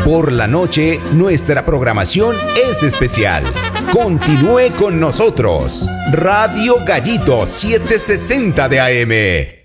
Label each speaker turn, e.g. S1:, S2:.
S1: Por la noche, nuestra programación es especial. Continúe con nosotros. Radio Gallito 760 de AM.